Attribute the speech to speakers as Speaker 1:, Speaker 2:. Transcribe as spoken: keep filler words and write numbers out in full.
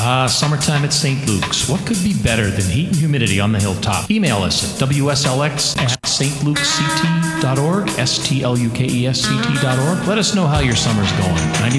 Speaker 1: Ah, summertime at Saint Luke's. What could be better than heat and humidity on the hilltop? Email us at w s l x at st lukes c t dot org, S T L U K E S C T dot org. Let us know how your summer's going.